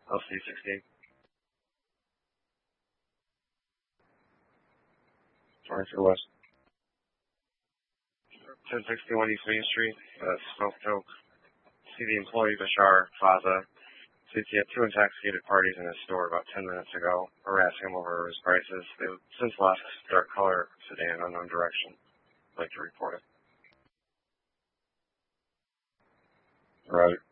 LC16. 22 West. 1061 East Main Street, Smoke Toke. See the employee Bashar Plaza. States he had two intoxicated parties in his store about 10 minutes ago, harassing him over his prices. They have since left dark color sedan, unknown direction. I'd like to report it. Roger.